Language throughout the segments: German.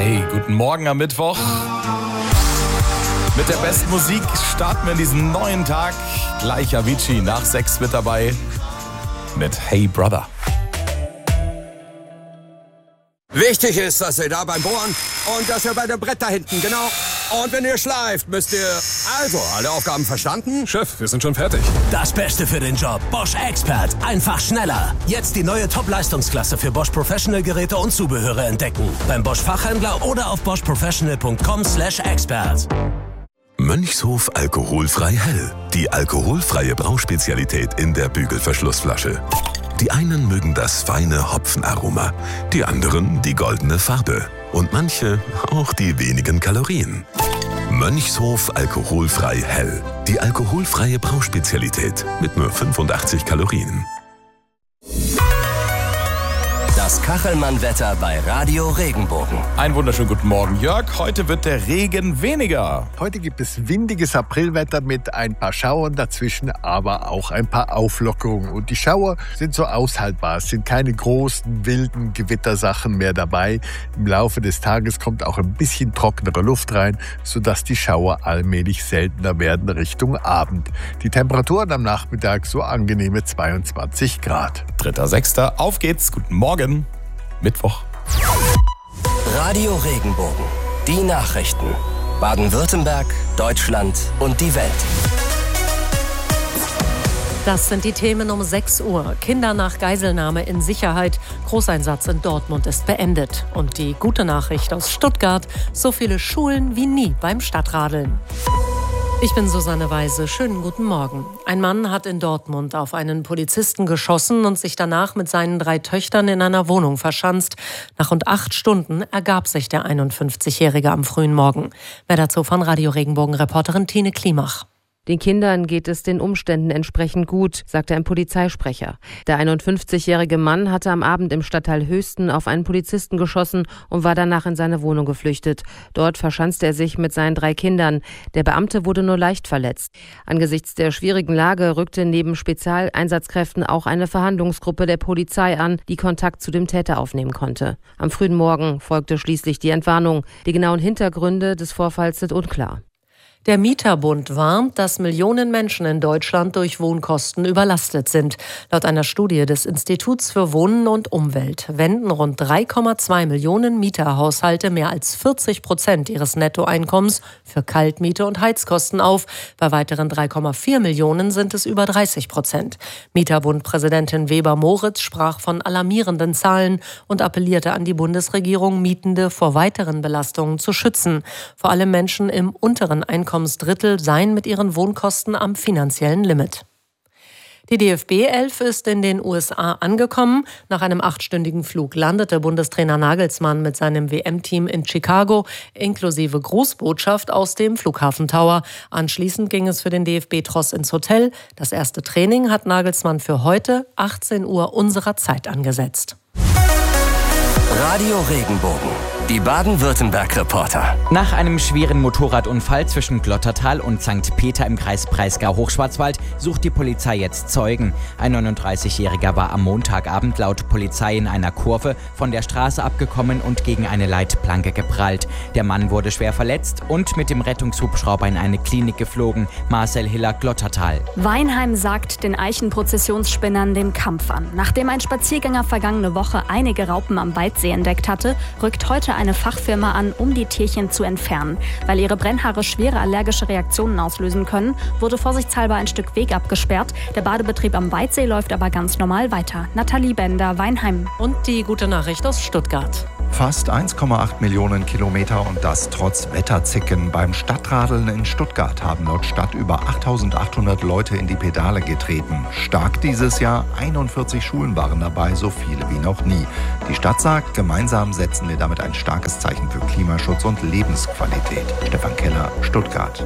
Hey, guten Morgen am Mittwoch. Mit der besten Musik starten wir in diesen neuen Tag. Gleich Avicii nach 6 mit dabei mit Hey Brother. Wichtig ist, dass ihr da beim Bohren und dass ihr bei dem Brett da hinten, genau. Und wenn ihr schleift, müsst ihr... Also, alle Aufgaben verstanden? Chef, wir sind schon fertig. Das Beste für den Job. Bosch Expert. Einfach schneller. Jetzt die neue Top-Leistungsklasse für Bosch Professional-Geräte und Zubehöre entdecken. Beim Bosch Fachhändler oder auf boschprofessional.com/expert. Mönchshof alkoholfrei hell. Die alkoholfreie Brauspezialität in der Bügelverschlussflasche. Die einen mögen das feine Hopfenaroma, die anderen die goldene Farbe und manche auch die wenigen Kalorien. Mönchshof alkoholfrei hell. Die alkoholfreie Brauspezialität mit nur 85 Kalorien. Das Kachelmann-Wetter bei Radio Regenbogen. Einen wunderschönen guten Morgen, Jörg. Heute wird der Regen weniger. Heute gibt es windiges Aprilwetter mit ein paar Schauern dazwischen, aber auch ein paar Auflockerungen. Und die Schauer sind so aushaltbar. Es sind keine großen, wilden Gewittersachen mehr dabei. Im Laufe des Tages kommt auch ein bisschen trockenere Luft rein, sodass die Schauer allmählich seltener werden Richtung Abend. Die Temperaturen am Nachmittag so angenehme 22 Grad. 3.6. Auf geht's. Guten Morgen. Mittwoch. Radio Regenbogen. Die Nachrichten. Baden-Württemberg, Deutschland und die Welt. Das sind die Themen um 6 Uhr. Kinder nach Geiselnahme in Sicherheit. Großeinsatz in Dortmund ist beendet. Und die gute Nachricht aus Stuttgart. So viele Schulen wie nie beim Stadtradeln. Ich bin Susanne Weise. Schönen guten Morgen. Ein Mann hat in Dortmund auf einen Polizisten geschossen und sich danach mit seinen 3 Töchtern in einer Wohnung verschanzt. Nach rund 8 Stunden ergab sich der 51-Jährige am frühen Morgen. Mehr dazu von Radio Regenbogen-Reporterin Tine Klimach. Den Kindern geht es den Umständen entsprechend gut, sagte ein Polizeisprecher. Der 51-jährige Mann hatte am Abend im Stadtteil Höchsten auf einen Polizisten geschossen und war danach in seine Wohnung geflüchtet. Dort verschanzte er sich mit seinen 3 Kindern. Der Beamte wurde nur leicht verletzt. Angesichts der schwierigen Lage rückte neben Spezialeinsatzkräften auch eine Verhandlungsgruppe der Polizei an, die Kontakt zu dem Täter aufnehmen konnte. Am frühen Morgen folgte schließlich die Entwarnung. Die genauen Hintergründe des Vorfalls sind unklar. Der Mieterbund warnt, dass Millionen Menschen in Deutschland durch Wohnkosten überlastet sind. Laut einer Studie des Instituts für Wohnen und Umwelt wenden rund 3,2 Millionen Mieterhaushalte mehr als 40% ihres Nettoeinkommens für Kaltmiete und Heizkosten auf. Bei weiteren 3,4 Millionen sind es über 30%. Mieterbund-Präsidentin Weber-Moritz sprach von alarmierenden Zahlen und appellierte an die Bundesregierung, Mietende vor weiteren Belastungen zu schützen. Vor allem Menschen im unteren Einkommensdrittel seien mit ihren Wohnkosten am finanziellen Limit. Die DFB-11 ist in den USA angekommen. Nach einem 8-stündigen Flug landete Bundestrainer Nagelsmann mit seinem WM-Team in Chicago, inklusive Grußbotschaft aus dem Flughafen Tower. Anschließend ging es für den DFB-Tross ins Hotel. Das erste Training hat Nagelsmann für heute 18 Uhr unserer Zeit angesetzt. Radio Regenbogen. Die Baden-Württemberg-Reporter. Nach einem schweren Motorradunfall zwischen Glottertal und St. Peter im Kreis Breisgau-Hochschwarzwald sucht die Polizei jetzt Zeugen. Ein 39-Jähriger war am Montagabend laut Polizei in einer Kurve von der Straße abgekommen und gegen eine Leitplanke geprallt. Der Mann wurde schwer verletzt und mit dem Rettungshubschrauber in eine Klinik geflogen. Marcel Hiller, Glottertal. Weinheim sagt den Eichenprozessionsspinnern den Kampf an. Nachdem ein Spaziergänger vergangene Woche einige Raupen am Weidsee entdeckt hatte, rückt heute eine Fachfirma an, um die Tierchen zu entfernen. Weil ihre Brennhaare schwere allergische Reaktionen auslösen können, wurde vorsichtshalber ein Stück Weg abgesperrt. Der Badebetrieb am Weidsee läuft aber ganz normal weiter. Nathalie Bender, Weinheim. Und die gute Nachricht aus Stuttgart. Fast 1,8 Millionen Kilometer und das trotz Wetterzicken. Beim Stadtradeln in Stuttgart haben laut Stadt über 8.800 Leute in die Pedale getreten. Stark dieses Jahr, 41 Schulen waren dabei, so viele wie noch nie. Die Stadt sagt, gemeinsam setzen wir damit ein starkes Zeichen für Klimaschutz und Lebensqualität. Stefan Keller, Stuttgart.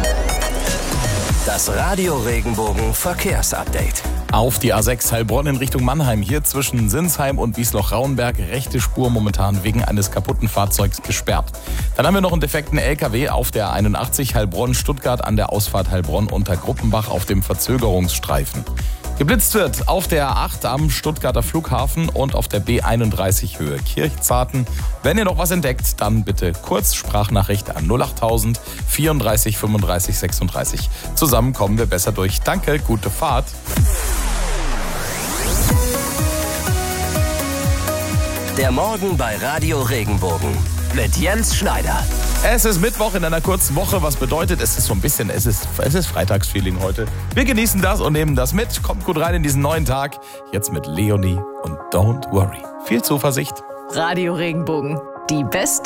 Das Radio Regenbogen Verkehrsupdate. Auf die A6 Heilbronn in Richtung Mannheim. Hier zwischen Sinsheim und Wiesloch-Rauenberg rechte Spur momentan wegen eines kaputten Fahrzeugs gesperrt. Dann haben wir noch einen defekten LKW auf der 81 Heilbronn-Stuttgart an der Ausfahrt Heilbronn unter Gruppenbach auf dem Verzögerungsstreifen. Geblitzt wird auf der A8 am Stuttgarter Flughafen und auf der B31 Höhe Kirchzarten. Wenn ihr noch was entdeckt, dann bitte kurz Sprachnachricht an 08000 34 35 36. Zusammen kommen wir besser durch. Danke, gute Fahrt. Der Morgen bei Radio Regenbogen mit Jens Schneider. Es ist Mittwoch in einer kurzen Woche, was bedeutet, es ist so ein bisschen, es ist Freitagsfeeling heute. Wir genießen das und nehmen das mit. Kommt gut rein in diesen neuen Tag. Jetzt mit Leonie und Don't Worry. Viel Zuversicht. Radio Regenbogen, die beste